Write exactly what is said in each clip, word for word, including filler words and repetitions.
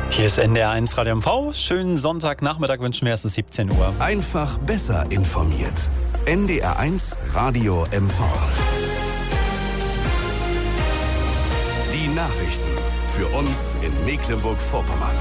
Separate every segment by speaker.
Speaker 1: Hier ist N D R eins Radio M V. Schönen Sonntagnachmittag wünschen wir, es ist siebzehn Uhr.
Speaker 2: Einfach besser informiert. N D R eins Radio M V. Die Nachrichten für uns in Mecklenburg-Vorpommern.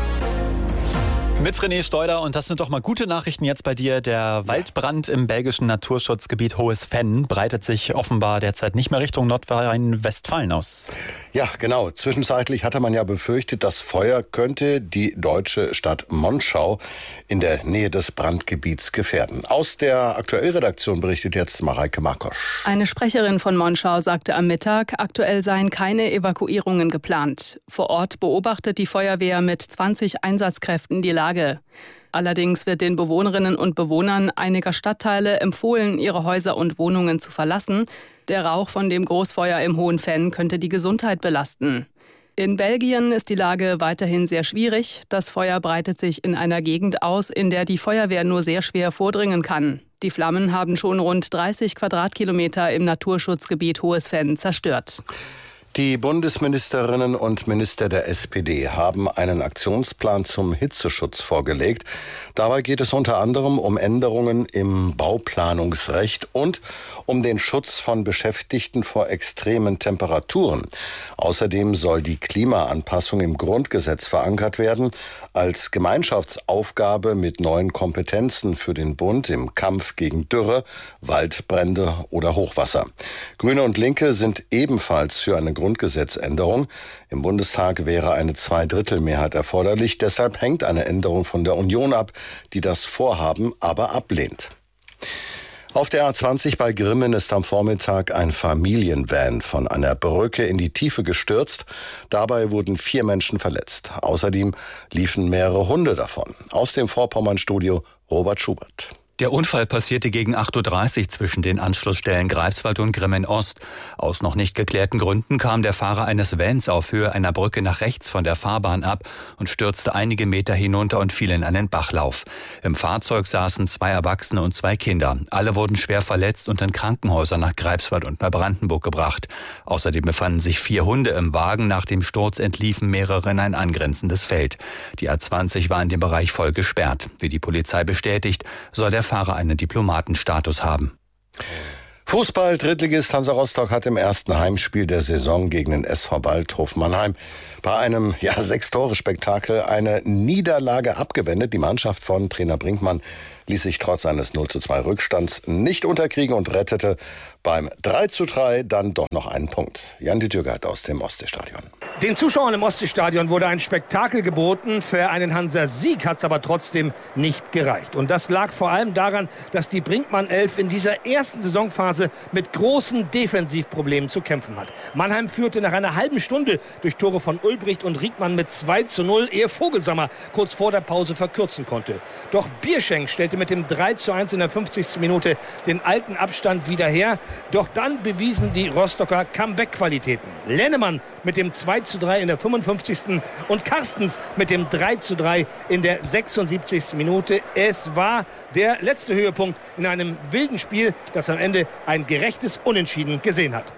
Speaker 1: Mit René Steuder, und das sind doch mal gute Nachrichten jetzt bei dir. Der Waldbrand im belgischen Naturschutzgebiet Hohes Venn breitet sich offenbar derzeit nicht mehr Richtung Nordrhein-Westfalen aus.
Speaker 3: Ja, genau. Zwischenzeitlich hatte man ja befürchtet, das Feuer könnte die deutsche Stadt Monschau in der Nähe des Brandgebiets gefährden. Aus der Aktuellredaktion berichtet jetzt Mareike Markosch.
Speaker 4: Eine Sprecherin von Monschau sagte am Mittag, aktuell seien keine Evakuierungen geplant. Vor Ort beobachtet die Feuerwehr mit zwanzig Einsatzkräften die Lage. Allerdings wird den Bewohnerinnen und Bewohnern einiger Stadtteile empfohlen, ihre Häuser und Wohnungen zu verlassen. Der Rauch von dem Großfeuer im Hohen Venn könnte die Gesundheit belasten. In Belgien ist die Lage weiterhin sehr schwierig. Das Feuer breitet sich in einer Gegend aus, in der die Feuerwehr nur sehr schwer vordringen kann. Die Flammen haben schon rund dreißig Quadratkilometer im Naturschutzgebiet Hohes Venn zerstört.
Speaker 3: Die Bundesministerinnen und Minister der S P D haben einen Aktionsplan zum Hitzeschutz vorgelegt. Dabei geht es unter anderem um Änderungen im Bauplanungsrecht und um den Schutz von Beschäftigten vor extremen Temperaturen. Außerdem soll die Klimaanpassung im Grundgesetz verankert werden, als Gemeinschaftsaufgabe mit neuen Kompetenzen für den Bund im Kampf gegen Dürre, Waldbrände oder Hochwasser. Grüne und Linke sind ebenfalls für eine Grundgesetzänderung. Im Bundestag wäre eine Zweidrittelmehrheit erforderlich. Deshalb hängt eine Änderung von der Union ab, die das Vorhaben aber ablehnt. Auf der A zwanzig bei Grimmen ist am Vormittag ein Familienvan von einer Brücke in die Tiefe gestürzt. Dabei wurden vier Menschen verletzt. Außerdem liefen mehrere Hunde davon. Aus dem Vorpommern-Studio Robert Schubert.
Speaker 5: Der Unfall passierte gegen acht Uhr dreißig zwischen den Anschlussstellen Greifswald und Grimmen Ost. Aus noch nicht geklärten Gründen kam der Fahrer eines Vans auf Höhe einer Brücke nach rechts von der Fahrbahn ab und stürzte einige Meter hinunter und fiel in einen Bachlauf. Im Fahrzeug saßen zwei Erwachsene und zwei Kinder. Alle wurden schwer verletzt und in Krankenhäuser nach Greifswald und Neubrandenburg gebracht. Außerdem befanden sich vier Hunde im Wagen. Nach dem Sturz entliefen mehrere in ein angrenzendes Feld. Die A zwanzig war in dem Bereich voll gesperrt. Wie die Polizei bestätigt, soll der Fahrer einen Diplomatenstatus haben.
Speaker 3: Fußball, Drittligist Hansa Rostock hat im ersten Heimspiel der Saison gegen den S V Waldhof Mannheim bei einem ja, Sechs-Tore-Spektakel eine Niederlage abgewendet. Die Mannschaft von Trainer Brinkmann ließ sich trotz eines null zu zwei Rückstands nicht unterkriegen und rettete beim drei zu drei dann doch noch einen Punkt. Jan Dürgert aus dem Ostseestadion.
Speaker 6: Den Zuschauern im Ostseestadion wurde ein Spektakel geboten. Für einen Hansa-Sieg hat es aber trotzdem nicht gereicht. Und das lag vor allem daran, dass die Brinkmann-Elf in dieser ersten Saisonphase mit großen Defensivproblemen zu kämpfen hat. Mannheim führte nach einer halben Stunde durch Tore von Ulbricht und Riekmann mit zwei zu null, ehe Vogelsammer kurz vor der Pause verkürzen konnte. Doch Bierschenk stellte mit dem drei zu eins in der fünfzigsten Minute den alten Abstand wieder her. Doch dann bewiesen die Rostocker Comeback-Qualitäten. Lennemann mit dem zwei zu drei in der fünfundfünfzigsten und Carstens mit dem drei zu drei in der sechsundsiebzigsten Minute. Es war der letzte Höhepunkt in einem wilden Spiel, das am Ende ein gerechtes Unentschieden gesehen hat.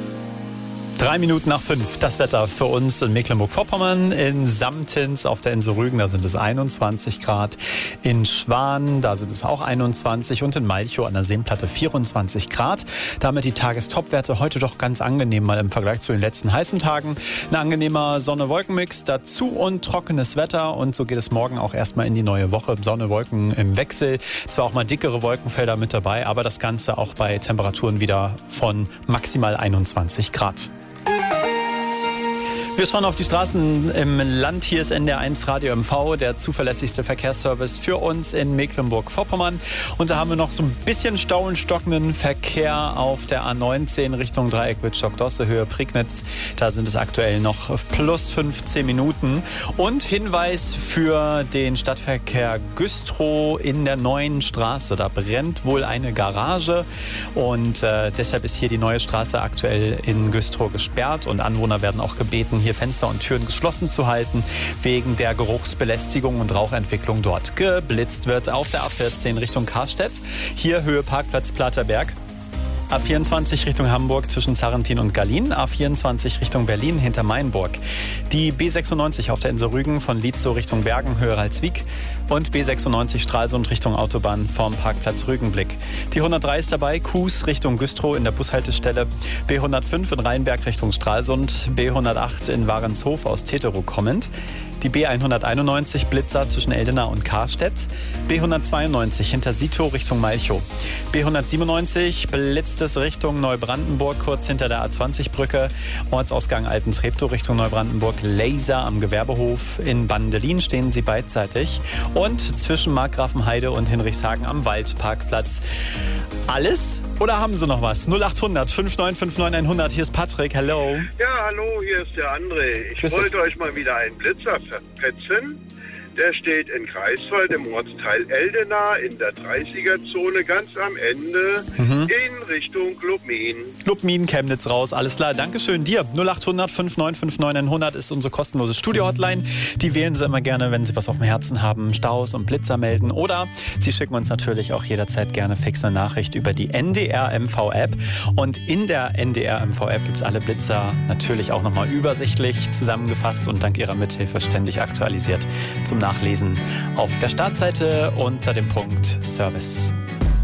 Speaker 1: Drei Minuten nach fünf, das Wetter für uns in Mecklenburg-Vorpommern. In Samtens auf der Insel Rügen, da sind es einundzwanzig Grad. In Schwan, da sind es auch einundzwanzig. Und in Malchow an der Seenplatte vierundzwanzig Grad. Damit die Tagestopwerte heute doch ganz angenehm, mal im Vergleich zu den letzten heißen Tagen. Ein angenehmer Sonne-Wolken-Mix dazu und trockenes Wetter. Und so geht es morgen auch erstmal in die neue Woche. Sonne, Wolken im Wechsel. Zwar auch mal dickere Wolkenfelder mit dabei, aber das Ganze auch bei Temperaturen wieder von maximal einundzwanzig Grad. Wir schauen auf die Straßen im Land. Hier ist N D R eins Radio M V, der zuverlässigste Verkehrsservice für uns in Mecklenburg-Vorpommern. Und da haben wir noch so ein bisschen Stau und stockenden Verkehr auf der A neunzehn Richtung Dreieck Wittstock-Dosse, Höhe Prignitz. Da sind es aktuell noch plus fünfzehn Minuten. Und Hinweis für den Stadtverkehr Güstrow in der neuen Straße. Da brennt wohl eine Garage und äh, deshalb ist hier die neue Straße aktuell in Güstrow gesperrt und Anwohner werden auch gebeten, hier Fenster und Türen geschlossen zu halten, wegen der Geruchsbelästigung und Rauchentwicklung dort. Geblitzt wird auf der A vierzehn Richtung Karstedt. Hier Höhe Parkplatz Platerberg. A vierundzwanzig Richtung Hamburg zwischen Sarrentin und Gallien, A vierundzwanzig Richtung Berlin hinter Mainburg. Die B sechsundneunzig auf der Insel Rügen von Lietzow Richtung Bergen, Höheralswiek und B sechsundneunzig Stralsund Richtung Autobahn vorm Parkplatz Rügenblick. Die hundertdrei ist dabei, Kues Richtung Güstrow in der Bushaltestelle, B hundertfünf in Rheinberg Richtung Stralsund, B hundertacht in Warenshof aus Teterow kommend. Die B hunderteinundneunzig Blitzer zwischen Eldena und Karstedt, B hundertzweiundneunzig hinter Sitow Richtung Malchow, B hundertsiebenundneunzig blitztes Richtung Neubrandenburg kurz hinter der A zwanzig Brücke, Ortsausgang Altentreptow Richtung Neubrandenburg, Laser am Gewerbehof in Bandelin stehen sie beidseitig und zwischen Markgrafenheide und Hinrichshagen am Waldparkplatz. Alles? Oder haben Sie noch was? null achthundert fünf neun fünf neun hundert, hier ist Patrick, hello.
Speaker 7: Ja, hallo, hier ist der André. Ich
Speaker 1: Grüß
Speaker 7: wollte euch mal wieder einen Blitzer verpetzen. Der steht in Greifswald im Ortsteil Eldena in der dreißiger-Zone ganz am Ende mhm. in Richtung Lubmin.
Speaker 1: Lubmin, Chemnitz raus, alles klar. Dankeschön dir. null achthundert fünf neun fünf neun hundert ist unsere kostenlose Studio-Hotline. Die wählen Sie immer gerne, wenn Sie was auf dem Herzen haben, Staus und Blitzer melden. Oder Sie schicken uns natürlich auch jederzeit gerne fixe Nachricht über die N D R M V-App. Und in der N D R M V-App gibt es alle Blitzer natürlich auch nochmal übersichtlich zusammengefasst und dank Ihrer Mithilfe ständig aktualisiert zum Nachlesen auf der Startseite unter dem Punkt Service.